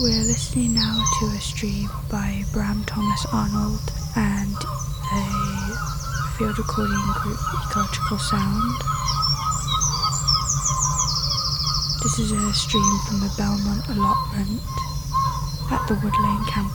We're listening now to a stream by Bram Thomas Arnold and the field recording group Ecological Sound. This is a stream from the Belmont allotment at the Wood Lane campus.